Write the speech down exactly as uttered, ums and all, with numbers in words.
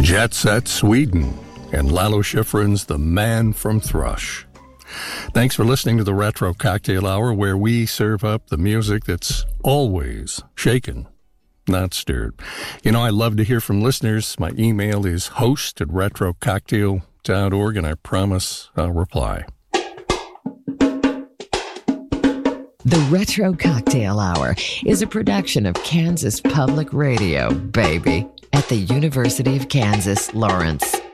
Jet Set Sweden, and Lalo Schifrin's The Man from Thrush. Thanks for listening to the Retro Cocktail Hour, where we serve up the music that's always shaken, not stirred. You know, I love to hear from listeners. My email is host at retro cocktail dot org, and I promise I'll reply. The Retro Cocktail Hour is a production of Kansas Public Radio, baby, at the University of Kansas, Lawrence.